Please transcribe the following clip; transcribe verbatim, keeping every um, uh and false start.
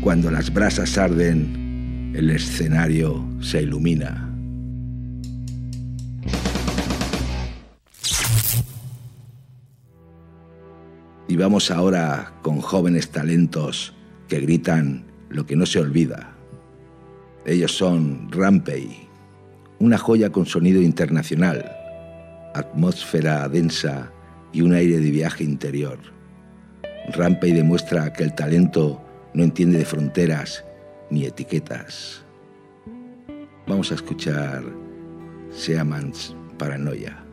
Cuando las brasas arden, el escenario se ilumina. Y vamos ahora con jóvenes talentos que gritan lo que no se olvida. Ellos son Rampey, una joya con sonido internacional, atmósfera densa y un aire de viaje interior. Rampey demuestra que el talento no entiende de fronteras ni etiquetas. Vamos a escuchar Seaman's Paranoia.